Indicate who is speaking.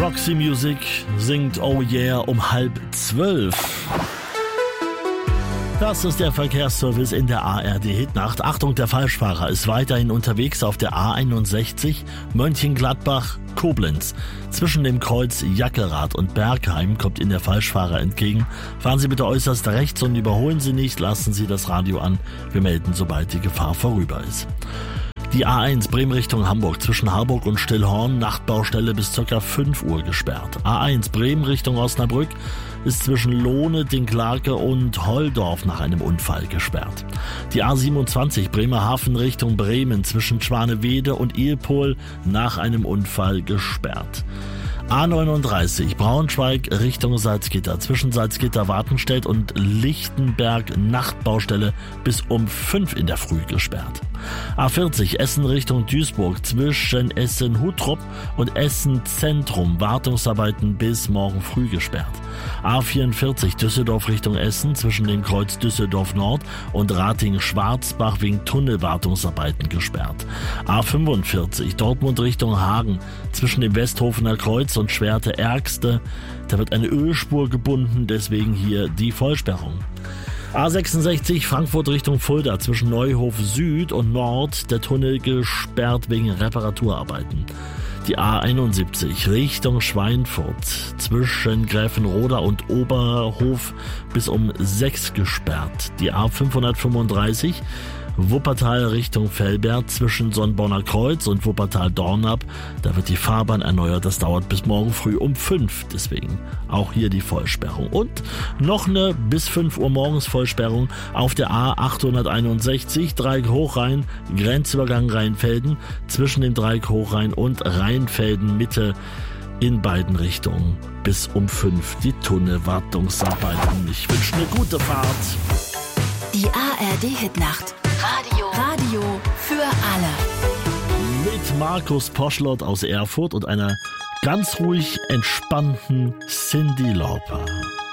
Speaker 1: Roxy Music singt Oh Yeah um 11:30. Das ist der Verkehrsservice in der ARD-Hitnacht. Achtung, der Falschfahrer ist weiterhin unterwegs auf der A61 Mönchengladbach-Koblenz. Zwischen dem Kreuz Jackerath und Bergheim kommt Ihnen der Falschfahrer entgegen. Fahren Sie bitte äußerst rechts und überholen Sie nicht. Lassen Sie das Radio an. Wir melden, sobald die Gefahr vorüber ist. Die A1 Bremen Richtung Hamburg zwischen Harburg und Stillhorn, Nachtbaustelle bis ca. 5 Uhr gesperrt. A1 Bremen Richtung Osnabrück ist zwischen Lohne, Dinklage und Holdorf nach einem Unfall gesperrt. Die A27 Bremerhaven Richtung Bremen zwischen Schwanewede und Ilpol nach einem Unfall gesperrt. A39 Braunschweig Richtung Salzgitter zwischen Salzgitter-Wartenstedt und Lichtenberg Nachtbaustelle bis um 5 in der Früh gesperrt. A40 Essen Richtung Duisburg zwischen Essen-Huttrup und Essen-Zentrum Wartungsarbeiten bis morgen früh gesperrt. A44 Düsseldorf Richtung Essen zwischen dem Kreuz Düsseldorf Nord und Rating-Schwarzbach wegen Tunnelwartungsarbeiten gesperrt. A45 Dortmund Richtung Hagen zwischen dem Westhofener Kreuz und Schwerte-Ergste. Da wird eine Ölspur gebunden, deswegen hier die Vollsperrung. A66 Frankfurt Richtung Fulda zwischen Neuhof Süd und Nord, der Tunnel gesperrt wegen Reparaturarbeiten. Die A71 Richtung Schweinfurt zwischen Gräfenroda und Oberhof bis um 6 gesperrt. Die A535 Wuppertal Richtung Velbert zwischen Sonnborner Kreuz und Wuppertal-Dornap. Da wird die Fahrbahn erneuert. Das dauert bis morgen früh um 5. Deswegen auch hier die Vollsperrung. Und noch eine bis 5 Uhr morgens Vollsperrung auf der A861 Dreieck Hochrhein, Grenzübergang Rheinfelden zwischen dem Dreieck Hochrhein und Rheinfelden Mitte in beiden Richtungen bis um 5 die Tunnelwartungsarbeiten. Ich wünsche eine gute Fahrt.
Speaker 2: Die ARD-Hitnacht. Radio für alle.
Speaker 1: Mit Markus Poschlott aus Erfurt und einer ganz ruhig entspannten Cyndi Lauper.